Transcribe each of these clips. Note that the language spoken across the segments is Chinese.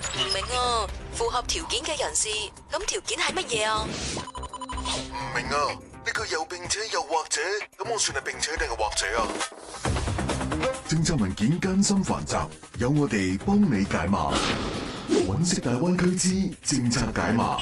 唔明啊，符合條件嘅人士，咁條件係乜嘢啊？ 唔明啊，呢個又並且又或者，咁我算係並且定係或者啊？ 政策文件艱辛繁雜，有我哋幫你解碼。揾識大灣區之政策解碼。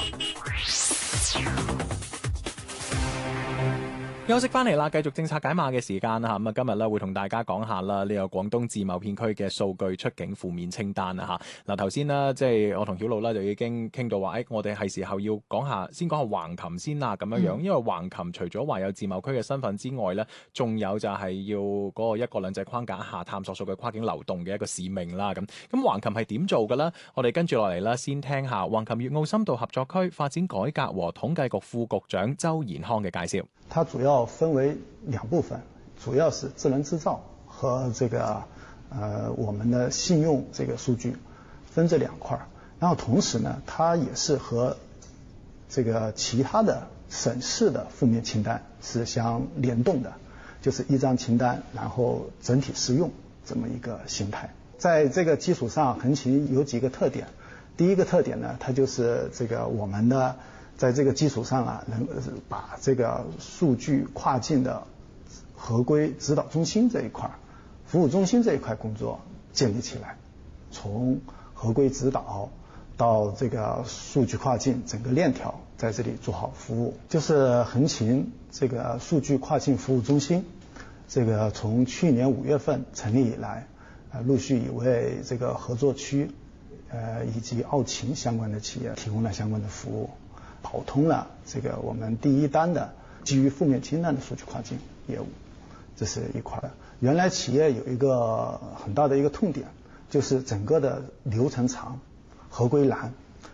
休息翻嚟啦，繼續政策解碼嘅時間啦。咁啊，今日咧會同大家講下啦，呢個廣東自貿片區嘅數據出境負面清單啊嚇。嗱，頭先啦，即係我同曉露啦就已經傾到話，我哋係時候要講下橫琴先啦咁樣樣，因為橫琴除咗話有自貿區嘅身份之外咧，仲有就係要嗰個一國兩制框架下探索數據跨境流動嘅一個使命啦。咁橫琴係點做嘅咧？我哋跟住落嚟啦，先聽下橫琴粵澳深度合作區發展改革和統計局副局長周延康嘅介紹。 它主要分為兩部分，主要是智能製造和我們的信用這個數據分這兩塊，然後同時呢，它也是和這個其他的省市的負面清單是相聯動的，就是一張清單，然後整體適用這麼一個形態。在這個基礎上，橫琴有幾個特點。第一個特點呢，它就是我們的在這個基礎上啊，能把這個數據跨境的合規指導中心這一塊、服務中心這一塊工作建立起來，從合規指導到這個數據跨境整個鏈條在這裡做好服務。就是橫琴這個數據跨境服務中心，這個從去年5月份成立以來，陸續已為這個合作區以及澳勤相關的企業提供了相關的服務。跑通了這個我們第一單的基於負面清單的數據跨境業務，這是一塊。原來企業有一個很大的一個痛點，就是整個的流程長、合規難，